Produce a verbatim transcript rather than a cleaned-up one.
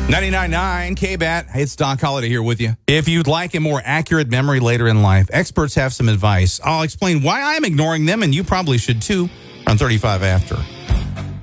ninety-nine point nine K-B A T. Hey, it's Doc Holliday here with you. If you'd like a more accurate memory later in life, experts have some advice. I'll explain why I'm ignoring them, and you probably should too, on thirty-five after.